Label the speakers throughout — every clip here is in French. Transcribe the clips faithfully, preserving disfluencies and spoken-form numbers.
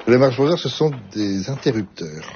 Speaker 1: Les Marx Brothers, ce sont des interrupteurs.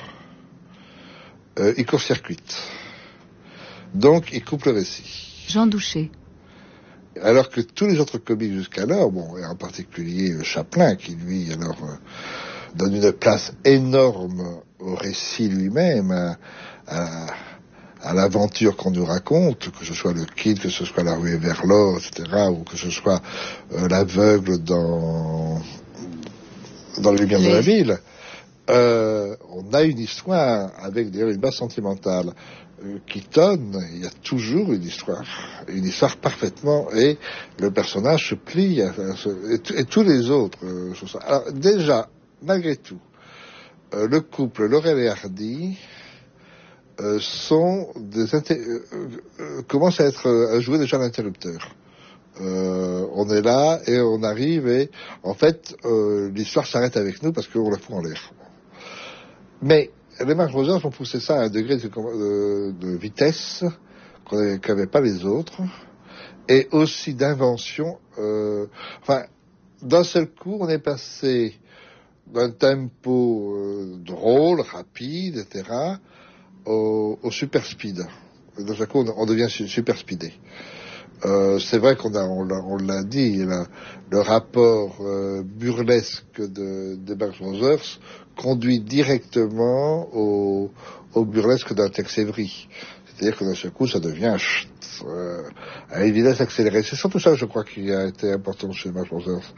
Speaker 1: Euh, ils court-circuitent. Donc, ils coupent le récit.
Speaker 2: Jean Douché.
Speaker 1: Alors que tous les autres comiques jusqu'alors, bon, et en particulier Chaplin, qui lui, alors, euh, donne une place énorme au récit lui-même, à, à, à l'aventure qu'on nous raconte, que ce soit le Kid, que ce soit la ruée vers l'or, et cetera, ou que ce soit euh, l'aveugle dans dans les lumières les... de la ville. Euh, on a une histoire avec d'ailleurs une base sentimentale. Keaton, il y a toujours une histoire, une histoire parfaitement, et le personnage se plie, à, à, et, et tous les autres. Euh, Alors déjà, malgré tout, euh, le couple Laurel et Hardy euh, sont des inter... euh, euh, commencent à être à jouer déjà l'interrupteur. Euh, on est là et on arrive et en fait euh, l'histoire s'arrête avec nous parce qu'on la fout en l'air. Mais les Marx Brothers ont poussé ça à un degré de, de, de vitesse qu'avaient pas les autres, et aussi d'invention. Euh, enfin, d'un seul coup, on est passé d'un tempo euh, drôle, rapide, et cetera, au, au super speed. D'un seul coup, on, on devient super speedé. Euh, c'est vrai qu'on a, on l'a, on l'a dit, la, le rapport euh, burlesque de, des Marx Brothers conduit directement au, au burlesque d'un Tex Avery. C'est-à-dire que d'un seul coup, ça devient chut, euh, à une vitesse accélérée. C'est surtout ça, je crois, qui a été important chez les Marx Brothers.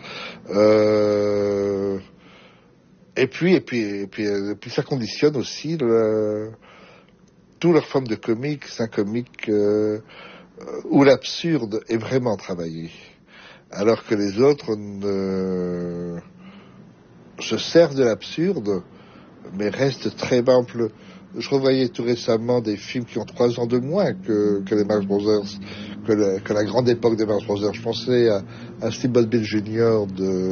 Speaker 1: Euh, et puis, et puis, et puis, et puis, ça conditionne aussi le, toute leur forme de comique. C'est un comique euh, où l'absurde est vraiment travaillé, alors que les autres ne se servent de l'absurde, mais restent très ample. Je revoyais tout récemment des films qui ont trois ans de moins que, que les Marx Brothers, que, le, que la grande époque des Marx Brothers. Je pensais à, à Steamboat Bill junior de